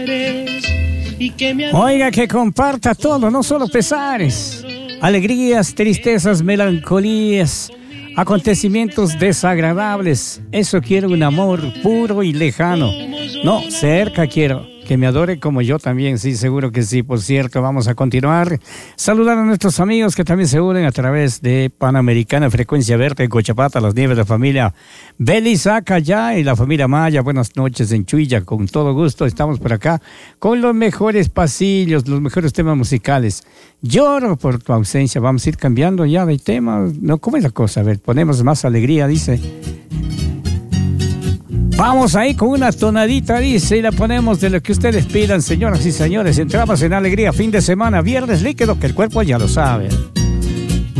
Oiga, que comparta todo, no solo pesares, alegrías, tristezas, melancolías, acontecimientos desagradables. Eso quiero, un amor puro y lejano. No, cerca quiero. Que me adore como yo también, sí, seguro que sí. Por cierto, vamos a continuar. Saludar a nuestros amigos que también se unen a través de Panamericana Frecuencia Verde en Cochapata, las nieves de la familia Belisaca ya y la familia Maya. Buenas noches en Chuilla, con todo gusto estamos por acá con los mejores pasillos, los mejores temas musicales. Lloro por tu ausencia. Vamos a ir cambiando ya de tema. No, ¿cómo es la cosa? A ver, ponemos más alegría, dice. Vamos ahí con una tonadita, dice, y la ponemos de lo que ustedes pidan, señoras y señores. Entramos en alegría, fin de semana, viernes líquido, que el cuerpo ya lo sabe.